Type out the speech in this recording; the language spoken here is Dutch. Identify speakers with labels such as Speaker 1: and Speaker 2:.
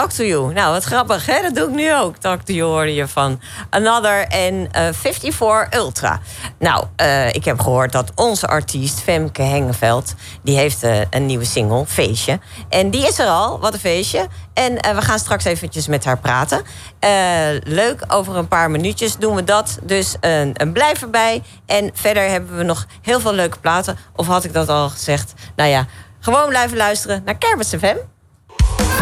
Speaker 1: Talk to You. Nou, wat grappig, hè? Dat doe ik nu ook. Talk to You hoorde je van Another en 54 Ultra. Nou, ik heb gehoord dat onze artiest Femke Hengeveld... die heeft een nieuwe single, Feestje. En die is er al, wat een feestje. En we gaan straks eventjes met haar praten. Leuk, over een paar minuutjes doen we dat. Dus blijf erbij. En verder hebben we nog heel veel leuke platen. Of had ik dat al gezegd? Nou ja, gewoon blijven luisteren naar Kermis FM.